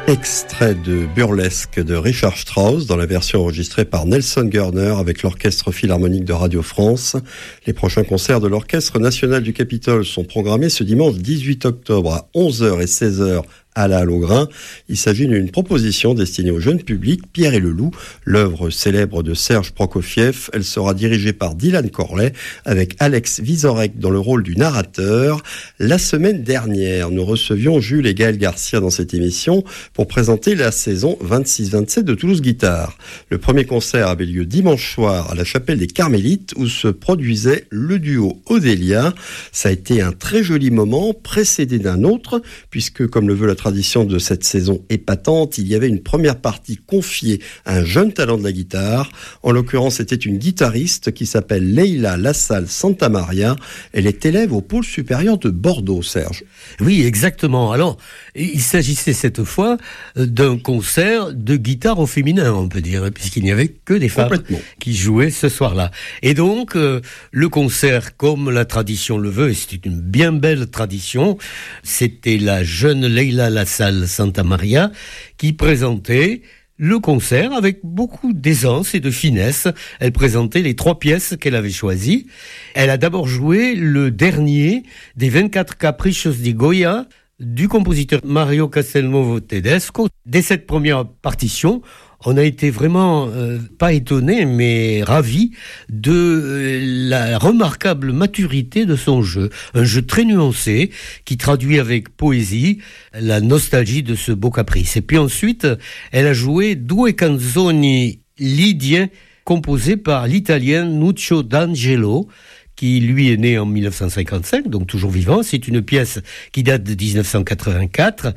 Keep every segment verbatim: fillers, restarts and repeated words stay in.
Extrait de Burlesque de Richard Strauss dans la version enregistrée par Nelson Gurner avec l'Orchestre Philharmonique de Radio France. Les prochains concerts de l'Orchestre National du Capitole sont programmés ce dimanche dix-huit octobre à onze heures et seize heures à la Halle au Grain. Il s'agit d'une proposition destinée au jeune public, Pierre et le Loup, l'œuvre célèbre de Serge Prokofiev. Elle sera dirigée par Dylan Corley avec Alex Vizorek dans le rôle du narrateur. La semaine dernière, nous recevions Jules et Gaël Garcia dans cette émission pour présenter la saison vingt-six vingt-sept de Toulouse Guitare. Le premier concert avait lieu dimanche soir à la chapelle des Carmélites où se produisait le duo Odélia. Ça a été un très joli moment précédé d'un autre puisque, comme le veut la tradition de cette saison épatante, il y avait une première partie confiée à un jeune talent de la guitare. En l'occurrence, c'était une guitariste qui s'appelle Leila Lassalle Santamaria. Elle est élève au pôle supérieur de Bordeaux, Serge. Oui, exactement. Alors, il s'agissait cette fois d'un concert de guitare au féminin, on peut dire, puisqu'il n'y avait que des femmes qui jouaient ce soir-là. Et donc, euh, le concert, comme la tradition le veut, et c'était une bien belle tradition, c'était la jeune Leila Lassalle Santamaria qui présentait le concert avec beaucoup d'aisance et de finesse. Elle présentait les trois pièces qu'elle avait choisies. Elle a d'abord joué le dernier des vingt-quatre Caprichos di Goya du compositeur Mario Castelnuovo Tedesco. Dès cette première partition, on a été vraiment, euh, pas étonnés, mais ravis de euh, la remarquable maturité de son jeu. Un jeu très nuancé, qui traduit avec poésie la nostalgie de ce beau caprice. Et puis ensuite, elle a joué Due canzoni lidie, composées par l'italien Nuccio D'Angelo, qui lui est né en dix-neuf cent cinquante-cinq, donc toujours vivant. C'est une pièce qui date de dix-neuf cent quatre-vingt-quatre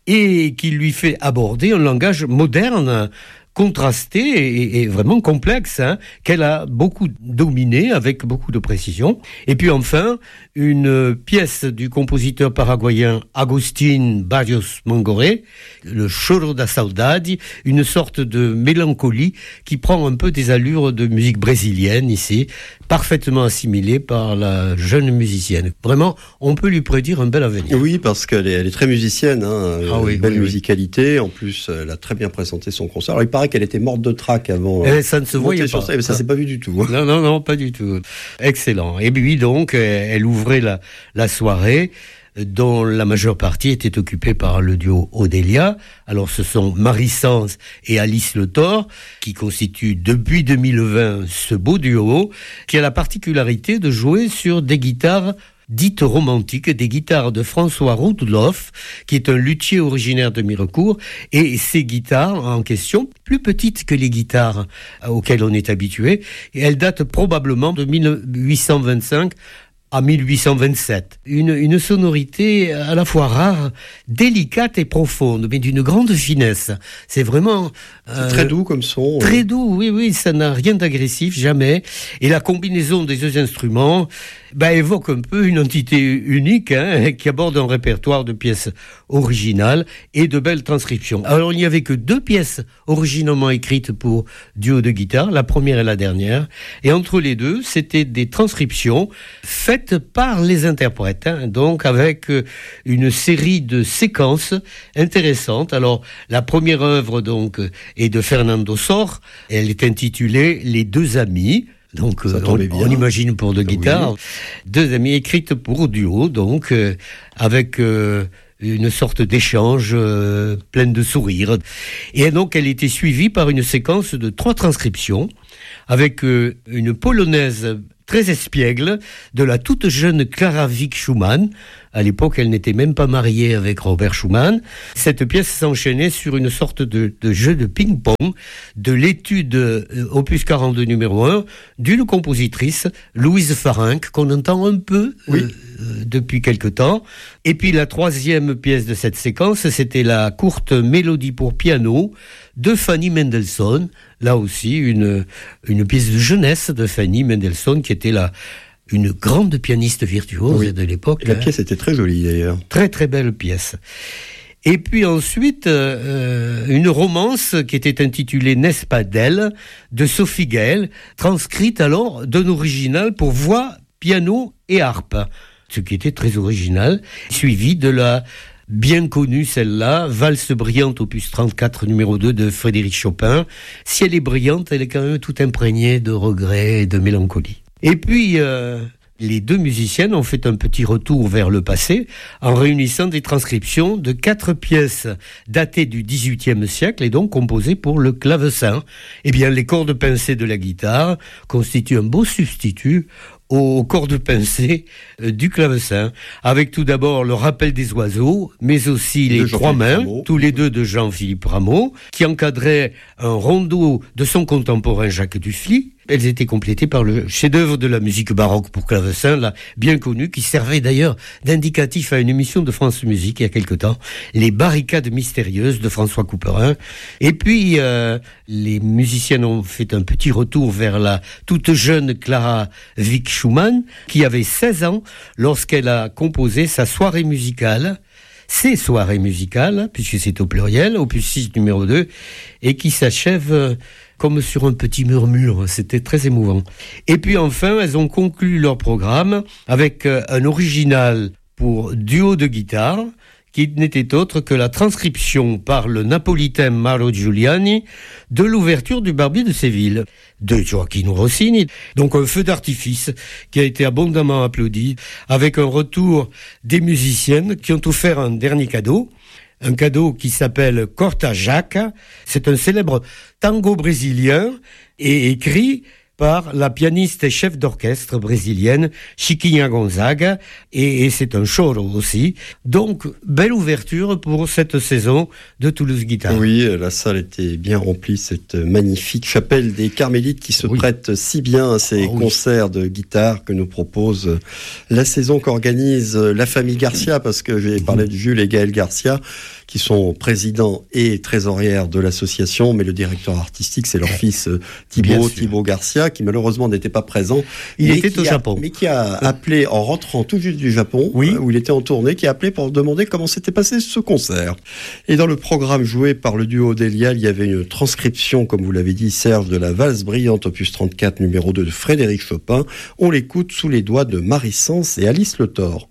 et qui lui fait aborder un langage moderne, contrasté et, et vraiment complexe, hein, qu'elle a beaucoup dominé avec beaucoup de précision. Et puis enfin, une pièce du compositeur paraguayen Agustín Barrios Mongoré, le Choro da Saudade, une sorte de mélancolie qui prend un peu des allures de musique brésilienne ici, parfaitement assimilée par la jeune musicienne. Vraiment, on peut lui prédire un bel avenir. Oui, parce qu'elle est, elle est très musicienne, hein, ah oui, belle oui, musicalité. Oui. En plus, elle a très bien présenté son concert. Alors, il paraît qu'elle était morte de trac avant. Eh, ça ne se voyait pas. Ça, mais ça, c'est pas vu du tout. Non, non, non, pas du tout. Excellent. Et puis donc, elle ouvrait la, la soirée, dont la majeure partie était occupée par le duo Odélia. Alors ce sont Marie Sans et Alice Le Thor qui constituent depuis deux mille vingt ce beau duo qui a la particularité de jouer sur des guitares dites romantiques, des guitares de François Roudloff, qui est un luthier originaire de Mirecourt, et ces guitares en question, plus petites que les guitares auxquelles on est habitué, et elles datent probablement de mille huit cent vingt-cinq à mille huit cent vingt-sept. Une, une sonorité à la fois rare, délicate et profonde, mais d'une grande finesse. C'est vraiment... C'est euh, très doux comme son. Très ouais. doux, oui, oui, ça n'a rien d'agressif, jamais. Et la combinaison des deux instruments bah, évoque un peu une entité unique, hein, qui aborde un répertoire de pièces originales et de belles transcriptions. Alors, il n'y avait que deux pièces originalement écrites pour duo de guitare, la première et la dernière. Et entre les deux, c'était des transcriptions faites par les interprètes, hein, donc avec une série de séquences intéressantes. Alors, la première œuvre, donc, est de Fernando Sor. Elle est intitulée « Les deux amis ». Donc, euh, on, on imagine pour deux guitares. Oui. Deux amis écrites pour duo, donc, euh, avec euh, une sorte d'échange euh, plein de sourires. Et donc, elle était suivie par une séquence de trois transcriptions, avec euh, une polonaise très espiègle de la toute jeune Clara Wieck Schumann. À l'époque, elle n'était même pas mariée avec Robert Schumann. Cette pièce s'enchaînait sur une sorte de, de jeu de ping-pong de l'étude euh, opus quarante-deux numéro un d'une compositrice, Louise Farinck, qu'on entend un peu euh, oui. euh, depuis quelque temps. Et puis la troisième pièce de cette séquence, c'était la courte mélodie pour piano de Fanny Mendelssohn. Là aussi, une, une pièce de jeunesse de Fanny Mendelssohn qui était la une grande pianiste virtuose oui. de l'époque. La hein. pièce était très jolie d'ailleurs. Très très belle pièce. Et puis ensuite, euh, une romance qui était intitulée « N'est-ce pas d'elle » de Sophie Gaël, transcrite alors d'un original pour voix, piano et harpe, ce qui était très original, suivi de la bien connue celle-là, Valse brillante opus trente-quatre numéro deux de Frédéric Chopin. Si elle est brillante, elle est quand même tout imprégnée de regrets et de mélancolie. Et puis, euh, les deux musiciennes ont fait un petit retour vers le passé en réunissant des transcriptions de quatre pièces datées du dix-huitième siècle et donc composées pour le clavecin. Eh bien, les cordes pincées de la guitare constituent un beau substitut aux cordes pincées du clavecin, avec tout d'abord le rappel des oiseaux, mais aussi les trois mains, Rameau. tous les deux de Jean-Philippe Rameau, qui encadrait un rondeau de son contemporain Jacques Dufly. Elles étaient complétées par le chef-d'œuvre de la musique baroque pour clavecin, là, bien connu, qui servait d'ailleurs d'indicatif à une émission de France Musique il y a quelque temps, Les Barricades mystérieuses de François Couperin. Et puis, euh, les musiciennes ont fait un petit retour vers la toute jeune Clara Wieck Schumann, qui avait seize ans lorsqu'elle a composé sa soirée musicale, ses soirées musicales, puisque c'est au pluriel, opus six numéro deux, et qui s'achève euh, comme sur un petit murmure. C'était très émouvant. Et puis enfin, elles ont conclu leur programme avec euh, un original pour duo de guitare, qui n'était autre que la transcription par le napolitain Mauro Giuliani de l'ouverture du Barbier de Séville, de Gioacchino Rossini. Donc un feu d'artifice qui a été abondamment applaudi, avec un retour des musiciennes qui ont offert un dernier cadeau, un cadeau qui s'appelle Corta Jaca. C'est un célèbre tango brésilien et écrit par la pianiste et chef d'orchestre brésilienne Chiquinha Gonzaga, et, et c'est un choro aussi. Donc, belle ouverture pour cette saison de Toulouse Guitare. Oui, la salle était bien remplie, cette magnifique chapelle des Carmélites qui se oui. prête si bien à ces oh, concerts oui. de guitare que nous propose la saison qu'organise la famille Garcia, parce que j'ai parlé de Jules et Gaël Garcia, qui sont présidents et trésorières de l'association, mais le directeur artistique, c'est leur fils Thibaut, Thibaut Garcia, qui malheureusement n'était pas présent. Il était au a, Japon. Mais qui a appelé, en rentrant tout juste du Japon, oui. où il était en tournée, qui a appelé pour demander comment s'était passé ce concert. Et dans le programme joué par le duo Delia, il y avait une transcription, comme vous l'avez dit, Serge, de la valse brillante opus trente-quatre numéro deux de Frédéric Chopin. On l'écoute sous les doigts de Marie Sens et Alice Le Thor.